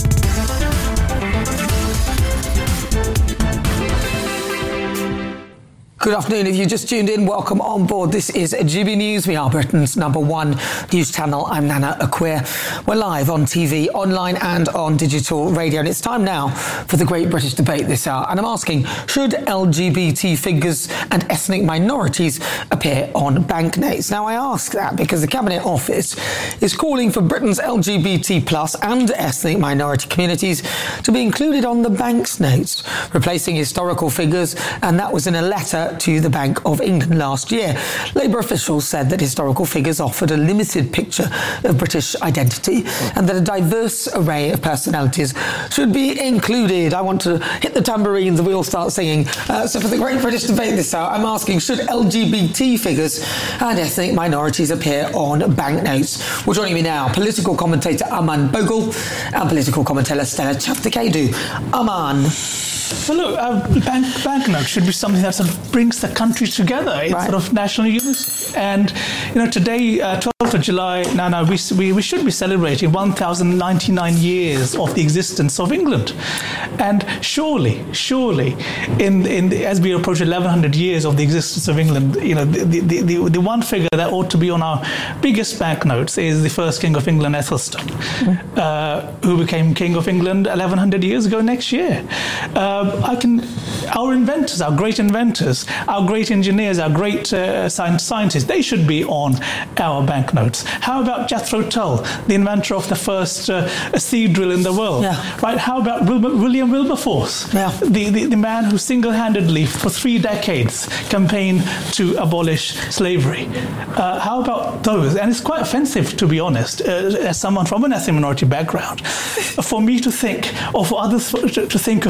S3: Good afternoon. If you just tuned in, welcome on board. This is G B News. We are Britain's number one news channel. I'm Nana Acquia. We're live on T V, online and on digital radio. And it's time now for the Great British Debate this hour. And I'm asking, should L G B T figures and ethnic minorities appear on banknotes? Now, I ask that because the Cabinet Office is calling for Britain's L G B T plus and ethnic minority communities to be included on the banknotes, replacing historical figures. And that was in a letter to the Bank of England last year. Labour officials said that historical figures offered a limited picture of British identity and that a diverse array of personalities should be included. I want to hit the tambourines and we all start singing. Uh, so for the Great British Debate this hour, I'm asking, should L G B T figures and ethnic minorities appear on banknotes? Well, joining me now, political commentator Aman Bogle and political commentator Stella Chavtakadu. Aman.
S28: Well, look, uh, bank, banknote should be something that sort of brings the country together in right. sort of national unity. And, you know, today, uh, twelfth of July, now, now we, we, we should be celebrating one thousand ninety-nine years of the existence of England. And surely, surely, in, in the, as we approach eleven hundred years of the existence of England, you know, the, the, the, the one figure that ought to be on our biggest banknotes is the first King of England, Athelstan, mm. uh, who became King of England eleven hundred years ago next year. Uh, I can, our inventors, our great inventors, our great engineers, our great uh, scientists, they should be on our banknotes. How about Jethro Tull, the inventor of the first uh, seed drill in the world? Yeah. Right? How about Wilbur, William Wilberforce, yeah. the, the, the man who single-handedly for three decades campaigned to abolish slavery? Uh, how about those? And it's quite offensive, to be honest, uh, as someone from an ethnic minority background, for me to think, or for others to think of me as that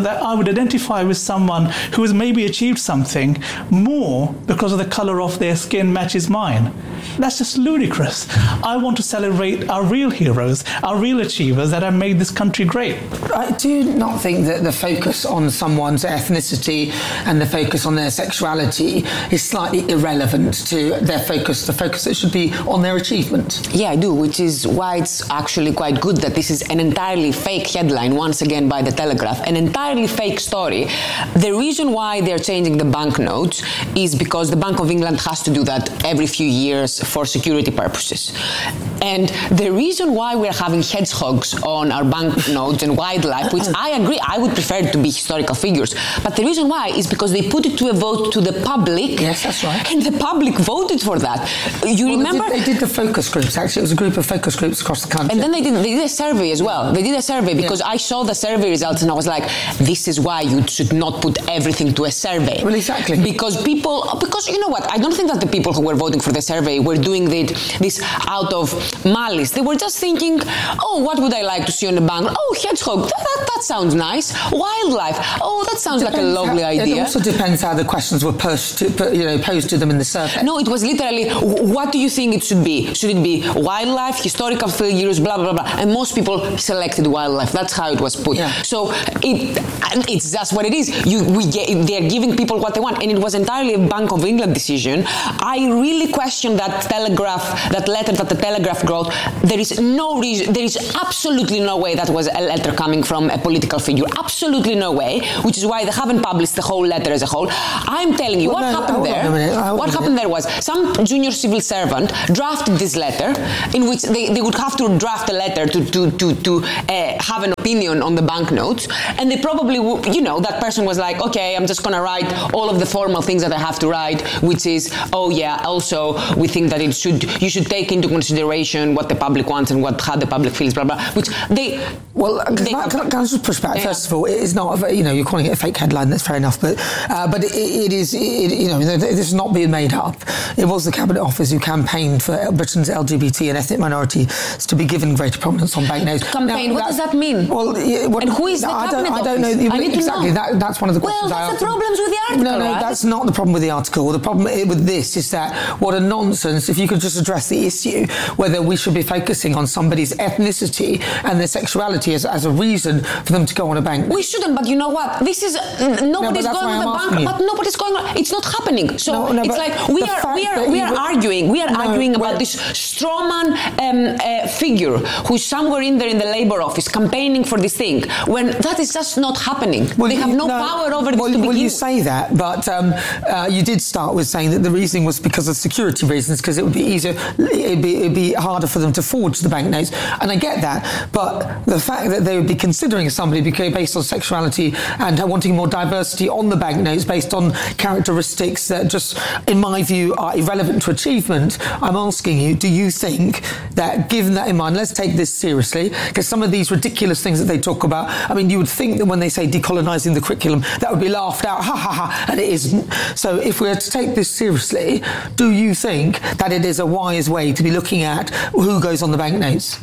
S28: that I would identify with someone who has maybe achieved something more because of the colour of their skin matches mine. That's just ludicrous. I want to celebrate our real heroes, our real achievers that have made this country great.
S3: I do not think that the focus on someone's ethnicity and the focus on their sexuality is slightly irrelevant to their focus, the focus that should be on their achievement.
S1: Yeah, I do, which is why it's actually quite good that this is an entirely fake headline, once again by The Telegraph, an entirely fake story. The reason why they're changing the banknotes is because the Bank of England has to do that every few years for security purposes. And the reason why we're having hedgehogs on our banknotes and wildlife, which I agree, I would prefer it to be historical figures, but the reason why is because they put it to a vote to the public.
S3: Yes, that's right.
S1: And the public voted for that. You
S3: well,
S1: remember?
S3: They did, they did the focus groups, actually. It was a group of focus groups across the country.
S1: And then they did, they did a survey as well. They did a survey because
S3: yeah.
S1: I saw the survey results and I was like, this is why you should not put everything to a survey.
S3: Well, exactly.
S1: Because people, because you know what, I don't think that the people who were voting for the survey were doing it, this out of malice. They were just thinking, oh, what would I like to see on the bank? Oh, hedgehog, that, that, that sounds nice. Wildlife, oh, that sounds like a lovely
S3: how,
S1: idea.
S3: It also depends how the questions were posed to, you know, posed to them in the survey.
S1: No, it was literally, what do you think it should be? Should it be wildlife, historical figures, blah, blah, blah, blah. And most people selected wildlife. That's how it was put. Yeah. So it, it's just what it is. You, we get, they're giving people what they want. And it was entirely a Bank of England decision. I really question that Telegraph, that letter that the Telegraph wrote. There is no reason, there is absolutely no way that was a letter coming from a political figure. Absolutely no way, which is why they haven't published the whole letter as a whole. I'm telling you, well, what no, happened there, what happened there was some junior civil servant drafted this letter in which they, they would have to draft a letter to, to, to, to uh, have an opinion on the banknotes. And they probably, you know, that person was like, okay, I'm just going to write all of the formal things that I have to write, which is, oh yeah, also we think that it should, you should take into consideration what the public wants and what how the public feels, blah, blah, which they...
S3: Well,
S1: they,
S3: can, I, can, I, can I just push back?
S1: Yeah.
S3: First of all, it is not, a, you know, you're calling it a fake headline, that's fair enough, but uh, but it, it is, it, you know, this is not being made up. It was the Cabinet Office who campaigned for Britain's L G B T and ethnic minorities to be given greater prominence on banknotes.
S1: Campaign, now, what does that mean?
S3: Well, yeah, what,
S1: and who is the
S3: I
S1: Cabinet
S3: don't, I don't
S1: Office?
S3: know.
S1: I need
S3: exactly,
S1: to know.
S3: That, that's one of the questions
S1: Well,
S3: I
S1: that's
S3: asked
S1: the problems with the article,
S3: No, no,
S1: right?
S3: that's not the problem with the article. The problem with this is that what a nonsense, if you could just address the issue, whether we should be focusing on somebody's ethnicity and their sexuality as, as a reason for them to go on a bank.
S1: We shouldn't, but you know what? This is, nobody's
S3: no,
S1: going on the bank, but nobody's going on, it's not happening. So
S3: no, no,
S1: it's like, we are, we are, we are
S3: were,
S1: arguing, we are
S3: no,
S1: arguing about
S3: well,
S1: this strawman um, uh, figure who's somewhere in there in the Labour office campaigning for this thing, when that is just not happening.
S3: Well,
S1: they have no, no power over this
S3: well,
S1: to begin
S3: Well, you
S1: with.
S3: say that, but um, uh, you did start with saying that the reasoning was because of security reasons, because it would be easier, it'd be, it'd be harder for them to forge the banknotes, and I get that, but the fact that they would be considering somebody based on sexuality and wanting more diversity on the banknotes based on characteristics that just, in my view, are irrelevant to achievement, I'm asking you, do you think that, given that in mind, let's take this seriously, because some of these ridiculous things that they talk about, I mean, you would think that when they say decolonising the curriculum, that would be laughed out, ha ha ha, and it isn't. So if we're to take this seriously, do you think that it is a wise way to be looking at who goes on the banknotes?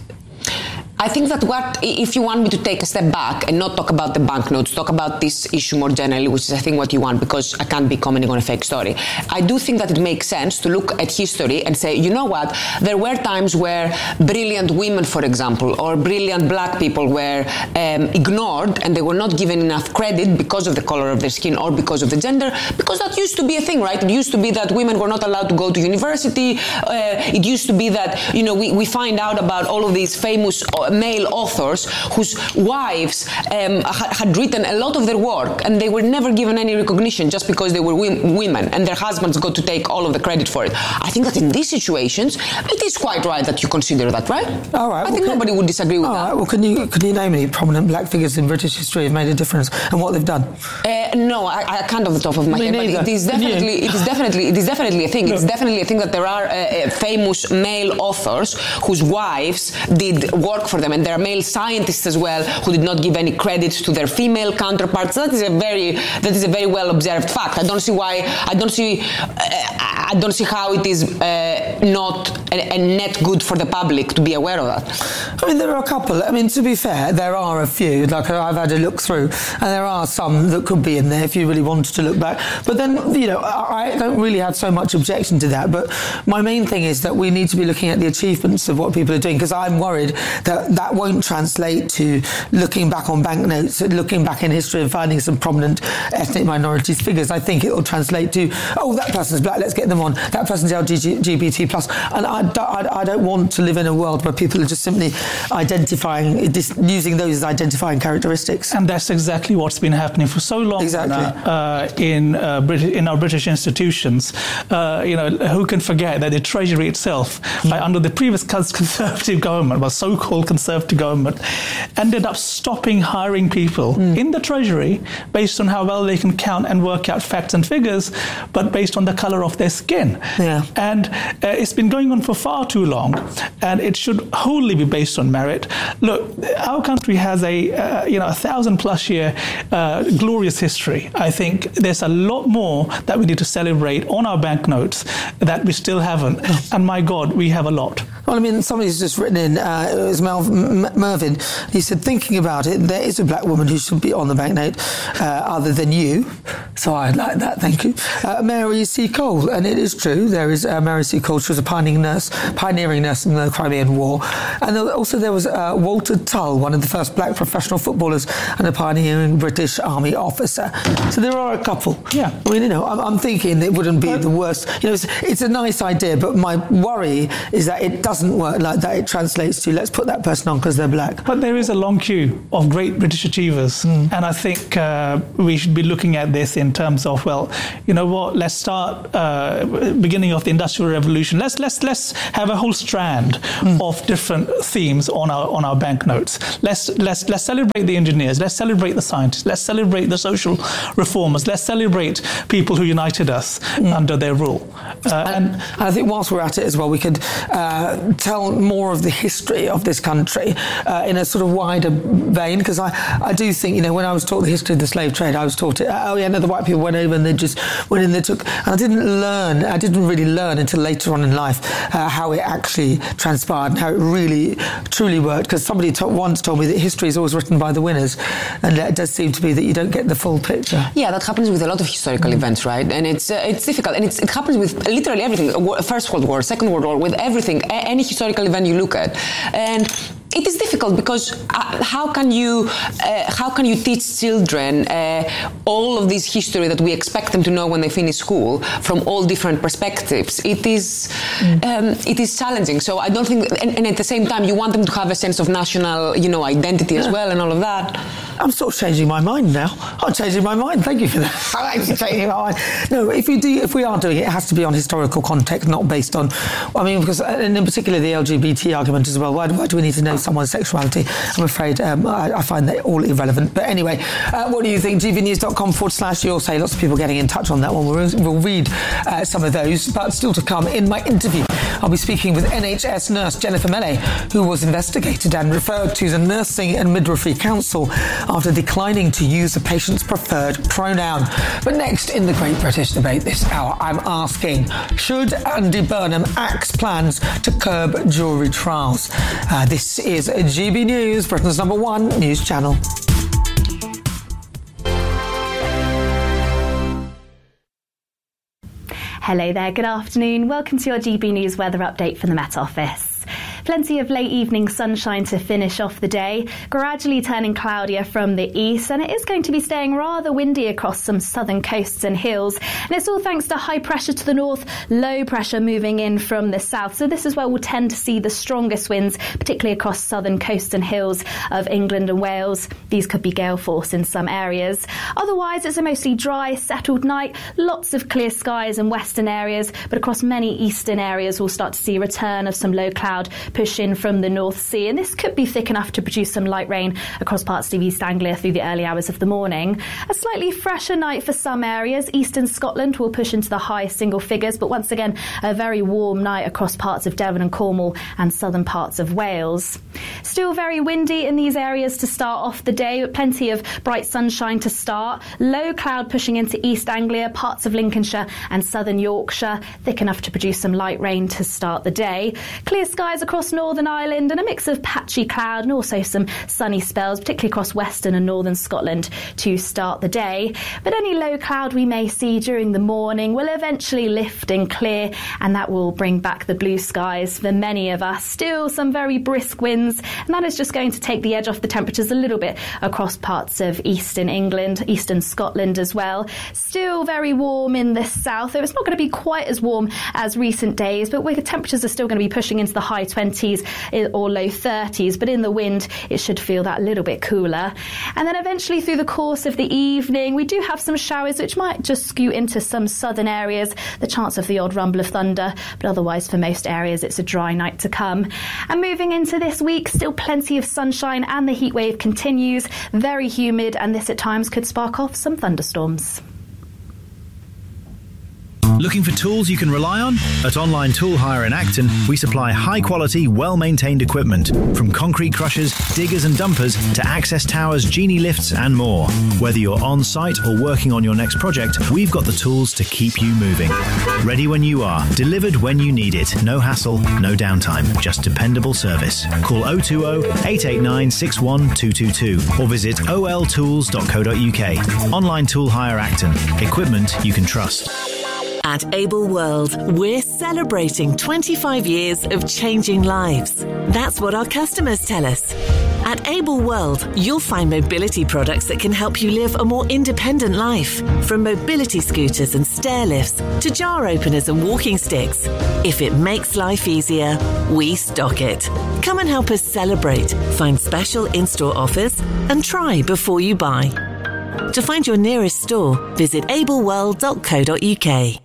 S1: I think that what, if you want me to take a step back and not talk about the banknotes, talk about this issue more generally, which is I think what you want, because I can't be commenting on a fake story. I do think that it makes sense to look at history and say, you know what, there were times where brilliant women, for example, or brilliant black people were um, ignored and they were not given enough credit because of the color of their skin or because of the gender, because that used to be a thing, right? It used to be that women were not allowed to go to university. Uh, it used to be that, you know, we, we find out about all of these famous male authors whose wives um, had written a lot of their work and they were never given any recognition just because they were women and their husbands got to take all of the credit for it. I think that in these situations, it is quite right that you consider that, right?
S3: All right.
S1: I
S3: well,
S1: think
S3: can,
S1: nobody would disagree with
S3: all
S1: that.
S3: Right, well, can you, can you name any prominent black figures in British history who have made a difference and what they've done?
S1: Uh, no, I, I can't off the top of my
S3: Me
S1: head,
S3: neither.
S1: but it is definitely, it is definitely, it is definitely a thing.
S3: No.
S1: It's definitely a thing that there are uh, uh, famous male authors whose wives did work for them, and there are male scientists as well who did not give any credit to their female counterparts. That is a very, that is a very well observed fact. I don't see why. I don't see. Uh, I don't see how it is uh, not a, a net good for the public to be aware of that?
S3: I mean, there are a couple. I mean, to be fair, there are a few. Like I've had a look through, and there are some that could be in there if you really wanted to look back. But then, you know, I don't really have so much objection to that. But my main thing is that we need to be looking at the achievements of what people are doing, because I'm worried that that won't translate to looking back on banknotes, looking back in history and finding some prominent ethnic minorities figures. I think it will translate to, oh, that person's black, let's get them on. That person's L G B T plus. And I, I, I don't want to live in a world where people are just simply identifying, just using those as identifying characteristics.
S28: And that's exactly what's been happening for so long
S3: exactly.
S28: uh, in uh, British, in our British institutions. Uh, you know, who can forget that the Treasury itself, mm. uh, under the previous Conservative government, well, so-called Conservative government, ended up stopping hiring people mm. in the Treasury based on how well they can count and work out facts and figures, but based on the colour of their skin.
S3: Yeah.
S28: And uh, it's been going on for far too long, and it should wholly be based on merit. Look, our country has a uh, you know a thousand plus year uh, glorious history. I think there's a lot more that we need to celebrate on our banknotes that we still haven't. And my God, we have a lot.
S3: Well, I mean, somebody's just written in, uh, it was Mel- M- Mervyn, he said, thinking about it, there is a black woman who should be on the banknote uh, other than you. So I'd like that, thank you. Uh, Mary C. Cole, and it is true, there is uh, Mary C. Cole. She was a pioneering nurse, pioneering nurse in the Crimean War. And also there was uh, Walter Tull, one of the first black professional footballers and a pioneering British Army officer. So there are a couple.
S28: Yeah.
S3: I mean, you know, I'm, I'm thinking it wouldn't be the worst. You know, it's, it's a nice idea, but my worry is that it doesn't work like that. It translates to, let's put that person on because they're black.
S28: But there is a long queue of great British achievers. Mm. And I think uh, we should be looking at this in terms of, well, you know what, let's start uh, beginning of the Industrial Revolution. Let's let's let's have a whole strand mm. of different themes on our on our banknotes. Let's let's let's celebrate the engineers. Let's celebrate the scientists. Let's celebrate the social reformers. Let's celebrate people who united us mm. under their rule. Uh,
S3: and, and I think whilst we're at it as well, we could uh, tell more of the history of this country uh, in a sort of wider vein, because I, I do think, you know, when I was taught the history of the slave trade, I was taught it, oh yeah, no, the white people went over and they just went in, they took, and I didn't learn, I didn't really learn until later on in life uh, how it actually transpired and how it really, truly worked, because somebody to- once told me that history is always written by the winners, and it does seem to be that you don't get the full picture.
S1: Yeah, that happens with a lot of historical mm. events, right? And it's uh, it's difficult, and it's, it happens with literally everything. First World War, Second World War, with everything, a- any historical event you look at, and it is difficult because uh, how can you uh, how can you teach children uh, all of this history that we expect them to know when they finish school from all different perspectives? It is mm. um, it is challenging. So I don't think, and, and at the same time, you want them to have a sense of national, you know, identity as well, and all of that.
S3: I'm sort of changing my mind now. I'm changing my mind. Thank you for that. I'm actually changing my mind. No, if we do, if we are doing it, it has to be on historical context, not based on. I mean, because and in particular the L G B T argument as well. Why, why do we need to know someone's sexuality? I'm afraid um, I, I find that all irrelevant. But anyway, uh, what do you think? G V news dot com forward slash you'll say. Lots of people getting in touch on that one. We'll, we'll read uh, some of those. But still to come in my interview, I'll be speaking with N H S nurse Jennifer Melley, who was investigated and referred to the Nursing and Midwifery Council after declining to use a patient's preferred pronoun. But next in the Great British Debate this hour, I'm asking, should Andy Burnham axe plans to curb jury trials? Uh, this is G B News, Britain's number one news channel.
S4: Hello there, good afternoon. Welcome to your G B News weather update from the Met Office. Plenty of late evening sunshine to finish off the day, gradually turning cloudier from the east, and it is going to be staying rather windy across some southern coasts and hills. And it's all thanks to high pressure to the north, low pressure moving in from the south. So this is where we'll tend to see the strongest winds, particularly across southern coasts and hills of England and Wales. These could be gale force in some areas. Otherwise, it's a mostly dry, settled night, lots of clear skies in western areas, but across many eastern areas we'll start to see a return of some low cloud push in from the North Sea, and this could be thick enough to produce some light rain across parts of East Anglia through the early hours of the morning. A slightly fresher night for some areas. Eastern Scotland will push into the high single figures, but once again, a very warm night across parts of Devon and Cornwall and southern parts of Wales. Still very windy in these areas to start off the day, but plenty of bright sunshine to start. Low cloud pushing into East Anglia, parts of Lincolnshire and southern Yorkshire, thick enough to produce some light rain to start the day. Clear skies across Northern Ireland and a mix of patchy cloud and also some sunny spells, particularly across western and northern Scotland to start the day. But any low cloud we may see during the morning will eventually lift and clear, and that will bring back the blue skies for many of us. Still some very brisk winds, and that is just going to take the edge off the temperatures a little bit across parts of eastern England, eastern Scotland as well. Still very warm in the south, though it's not going to be quite as warm as recent days, but where temperatures are still going to be pushing into the high twenties or low thirties, but in the wind it should feel that little bit cooler. And then eventually through the course of the evening we do have some showers which might just skew into some southern areas, the chance of the odd rumble of thunder, but otherwise for most areas it's a dry night to come. And moving into this week, still plenty of sunshine and the heat wave continues, very humid, and this at times could spark off some thunderstorms.
S5: Looking for tools you can rely on? At Online Tool Hire in Acton, we supply high-quality, well-maintained equipment, from concrete crushers, diggers and dumpers to access towers, genie lifts and more. Whether you're on-site or working on your next project, we've got the tools to keep you moving. Ready when you are, delivered when you need it. No hassle, no downtime, just dependable service. Call oh two oh, eight eight nine, six one two two two or visit o l tools dot co dot u k. Online Tool Hire Acton. Equipment you can trust.
S7: At Able World, we're celebrating twenty-five years of changing lives. That's what our customers tell us. At Able World, you'll find mobility products that can help you live a more independent life. From mobility scooters and stair lifts to jar openers and walking sticks. If it makes life easier, we stock it. Come and help us celebrate, find special in-store offers and try before you buy. To find your nearest store, visit able world dot co dot u k.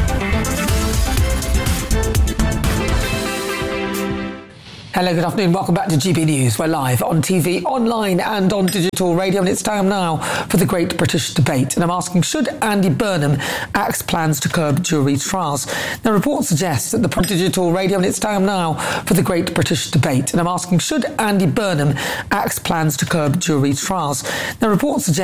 S3: Hello, good afternoon. Welcome back to G B News. We're live on T V, online and on digital radio, and it's time now for the Great British Debate. And I'm asking, should Andy Burnham axe plans to curb jury trials? Now, reports suggest that the digital radio, and it's time now for the Great British Debate. And I'm asking, should Andy Burnham axe plans to curb jury trials? Now, reports suggest